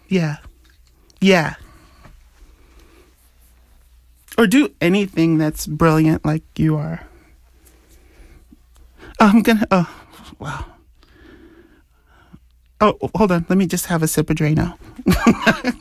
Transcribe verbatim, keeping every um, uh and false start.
Yeah. Yeah. Or do anything that's brilliant like you are. I'm gonna. Oh, wow. Oh, hold on. Let me just have a sip of Drano.